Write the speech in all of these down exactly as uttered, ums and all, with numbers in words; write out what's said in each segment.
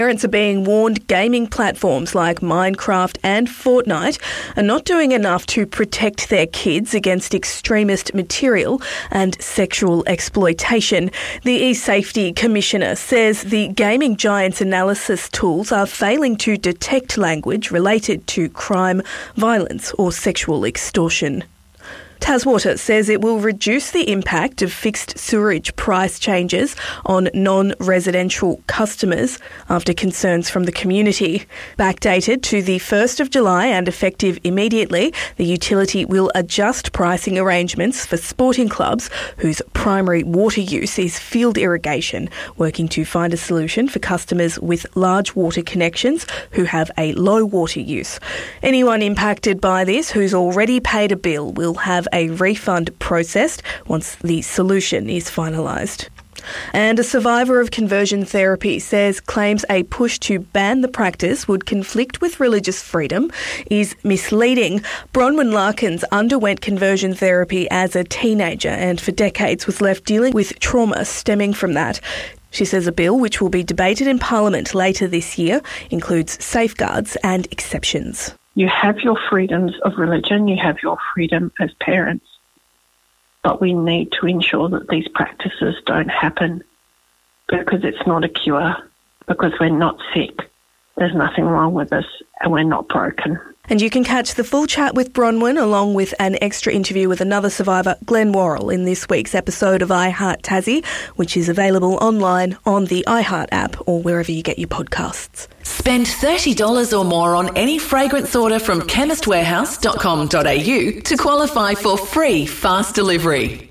Parents are being warned gaming platforms like Minecraft and Fortnite are not doing enough to protect their kids against extremist material and sexual exploitation. The eSafety Commissioner says the gaming giants' analysis tools are failing to detect language related to crime, violence or sexual extortion. Taswater says it will reduce the impact of fixed sewerage price changes on non-residential customers after concerns from the community. Backdated to the first of July and effective immediately, the utility will adjust pricing arrangements for sporting clubs whose primary water use is field irrigation, working to find a solution for customers with large water connections who have a low water use. Anyone impacted by this who's already paid a bill will have a refund processed once the solution is finalised. And a survivor of conversion therapy says claims a push to ban the practice would conflict with religious freedom is misleading. Bronwyn Larkins underwent conversion therapy as a teenager and for decades was left dealing with trauma stemming from that. She says a bill which will be debated in Parliament later this year includes safeguards and exceptions. You have your freedoms of religion, you have your freedom as parents, but we need to ensure that these practices don't happen because it's not a cure, because we're not sick. There's nothing wrong with us and we're not broken. And you can catch the full chat with Bronwyn along with an extra interview with another survivor, Glenn Worrell, in this week's episode of iHeart Tassie, which is available online on the iHeart app or wherever you get your podcasts. Spend thirty dollars or more on any fragrance order from chemist warehouse dot com dot a u to qualify for free fast delivery.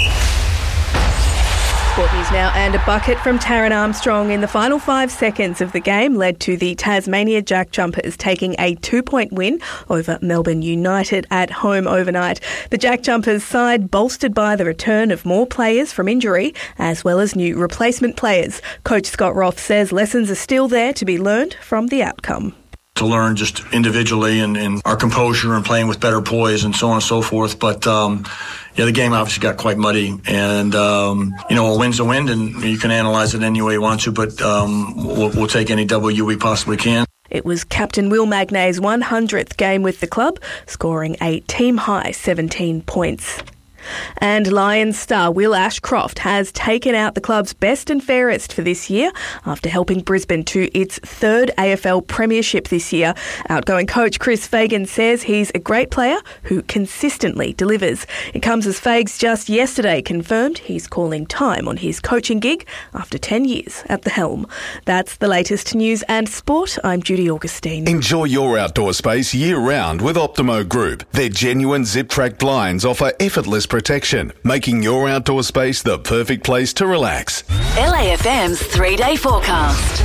Sport news now, and a bucket from Taryn Armstrong in the final five seconds of the game led to the Tasmania Jack Jumpers taking a two-point win over Melbourne United at home overnight. The Jack Jumpers side bolstered by the return of more players from injury as well as new replacement players. Coach Scott Roth says lessons are still there to be learned from the outcome. To learn just individually and, and our composure and playing with better poise and so on and so forth. But, um, yeah, the game obviously got quite muddy. And, um, you know, a win's a win, and you can analyze it any way you want to, but um, we'll, we'll take any W we possibly can. It was Captain Will Magnay's one hundredth game with the club, scoring a team-high seventeen points. And Lions star Will Ashcroft has taken out the club's best and fairest for this year after helping Brisbane to its third A F L premiership this year. Outgoing coach Chris Fagan says he's a great player who consistently delivers. It comes as Fags just yesterday confirmed he's calling time on his coaching gig after ten years at the helm. That's the latest news and sport. I'm Judy Augustine. Enjoy your outdoor space year-round with Optimo Group. Their genuine zip-track blinds offer effortless protection, making your outdoor space the perfect place to relax. L A F M's three-day forecast.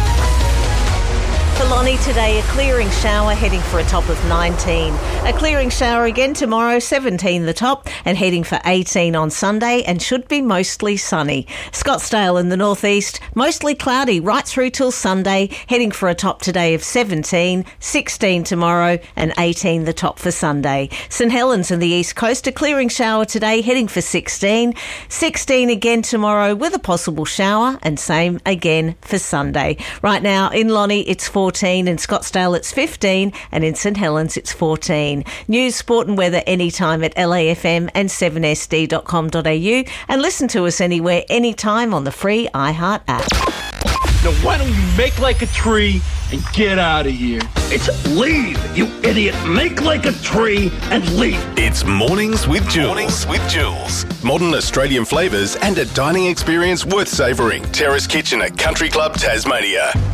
For Lonnie today, a clearing shower heading for a top of nineteen. A clearing shower again tomorrow, seventeen the top, and heading for eighteen on Sunday, and should be mostly sunny. Scottsdale in the northeast, mostly cloudy right through till Sunday, heading for a top today of seventeen, sixteen tomorrow, and eighteen the top for Sunday. St Helens in the east coast, a clearing shower today, heading for sixteen, sixteen again tomorrow with a possible shower, and same again for Sunday. Right now in Lonnie, it's fourteen. In Scottsdale it's fifteen, and in St Helens it's fourteen. News, sport and weather anytime at L A F M and seven S D dot com dot a u, and listen to us anywhere, anytime on the free iHeart app. Now why don't you make like a tree and get out of here? It's leave, you idiot. Make like a tree and leave. It's Mornings with Jules. Mornings with Jules. Modern Australian flavours and a dining experience worth savouring. Terrace Kitchen at Country Club Tasmania.